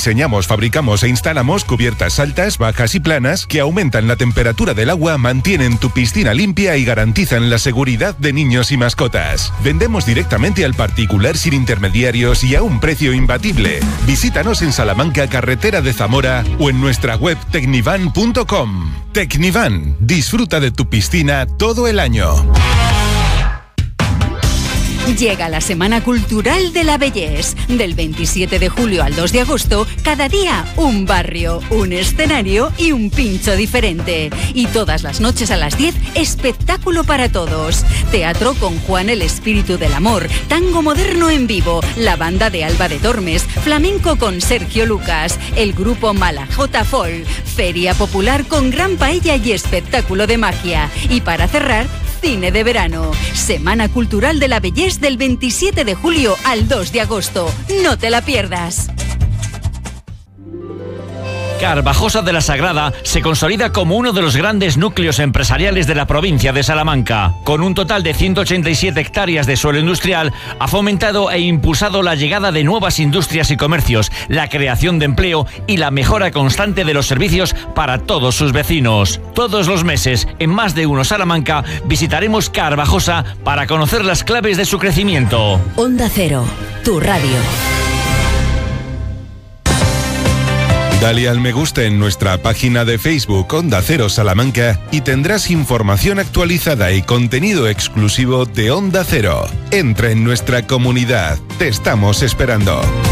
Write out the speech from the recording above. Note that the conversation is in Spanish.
Diseñamos, fabricamos e instalamos cubiertas altas, bajas y planas que aumentan la temperatura del agua, mantienen tu piscina limpia y garantizan la seguridad de niños y mascotas. Vendemos directamente al particular sin intermediarios y a un precio imbatible. Visítanos en Salamanca, carretera de Zamora, o en nuestra web tecnivan.com. Tecnivan, disfruta de tu piscina todo el año. Llega la Semana Cultural de la Bellés. Del 27 de julio al 2 de agosto, cada día un barrio, un escenario y un pincho diferente. Y todas las noches a las 10, espectáculo para todos. Teatro con Juan el Espíritu del Amor, tango moderno en vivo, la banda de Alba de Tormes, flamenco con Sergio Lucas, el grupo Malajota Folk, feria popular con gran paella y espectáculo de magia. Y para cerrar, cine de verano. Semana Cultural de la Bellés del 27 de julio al 2 de agosto. No te la pierdas. Carvajosa de la Sagrada se consolida como uno de los grandes núcleos empresariales de la provincia de Salamanca. Con un total de 187 hectáreas de suelo industrial, ha fomentado e impulsado la llegada de nuevas industrias y comercios, la creación de empleo y la mejora constante de los servicios para todos sus vecinos. Todos los meses, en Más de Uno Salamanca, visitaremos Carvajosa para conocer las claves de su crecimiento. Onda Cero, tu radio. Dale al me gusta en nuestra página de Facebook Onda Cero Salamanca y tendrás información actualizada y contenido exclusivo de Onda Cero. Entra en nuestra comunidad. Te estamos esperando.